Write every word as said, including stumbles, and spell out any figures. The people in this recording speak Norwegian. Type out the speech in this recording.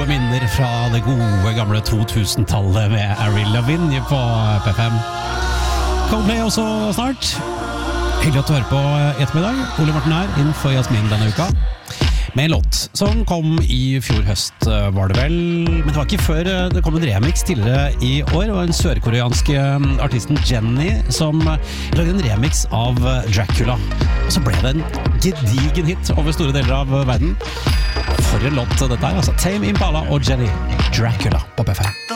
gode minner fra det gode gamle to tusen-tallet med Avril Lavigne på P fem. Coldplay også snart. Hyggelig at du hører på i ettermiddag. Ole Morten her, innenfor Jasmin denne uka. Med en låt som kom i fjor høst, var det vel. Men det var ikke før det kom en remix tidligere i år. Det var den sørkoreanske artisten Jenny som lagde en remix av Dracula. Og så ble det en gedigen hit over store deler av verden. For en låt dette er, altså. Tame Impala og Jenny, Dracula på P fem.